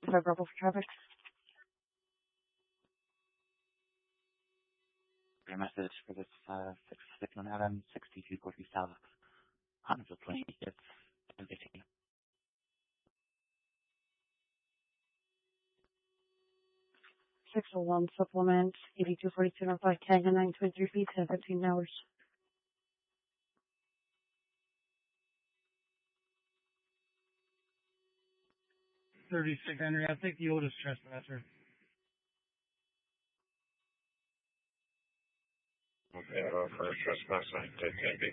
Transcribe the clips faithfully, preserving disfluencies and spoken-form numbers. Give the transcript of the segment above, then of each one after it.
Verbal for traffic. Your message for this uh, six six one Adam sixty two forty south Huntsville twenty. It's ten fifteen. Six oh one supplement eighty two forty two North Five Canyon nine twenty three feet ten fifteen hours. Thirty-six Henry. I think the oldest trespasser. Okay, uh, for trespassing, take Canby.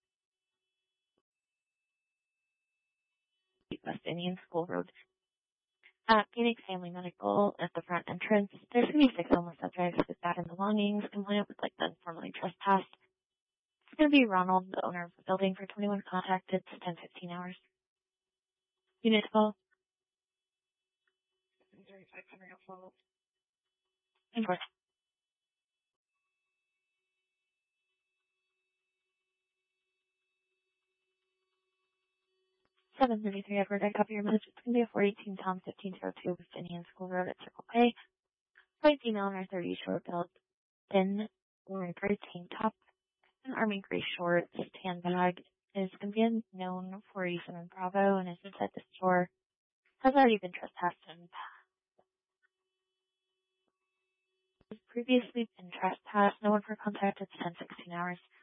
West Indian School Road. At Phoenix Family Medical at the front entrance, there's going to be six homeless subjects with bad belongings, complaint with like the informally trespassed. It's going to be Ronald, the owner of the building, for twenty-one contacted to ten fifteen hours. Unit call. thirty-five coming up follow. Enforce. seven thirty-three Edward, I copy your message. It's going to be a four eighteen Tom fifteen oh two West Indian School Road at Circle K. White female in her thirties, short build, thin, wearing gray tank top, and army gray shorts, tan bag, is going to be unknown for eighty-seven Bravo and is inside the store. Has already been trespassed and has previously been trespassed. No one for contact at ten sixteen hours.